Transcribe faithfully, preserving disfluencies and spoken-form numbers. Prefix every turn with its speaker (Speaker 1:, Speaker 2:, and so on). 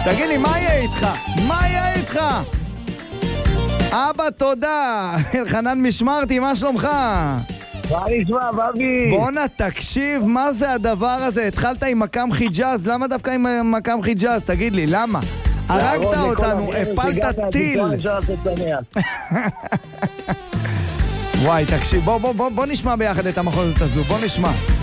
Speaker 1: תגיד לי, מה יהיה איתך? מה יהיה איתך? אבא, תודה. אלחנן משמרתי, מה שלומך?
Speaker 2: מה נשמע, בבי?
Speaker 1: בונה, תקשיב, מה זה הדבר הזה? התחלת עם מקם חיג'אז, למה דווקא עם מקם חיג'אז? תגיד לי, למה? הרגת אותנו, הפלת טיל. וואי, תקשיב, בוא, בוא, בוא, בוא נשמע ביחד את המחוזת הזו, בוא נשמע.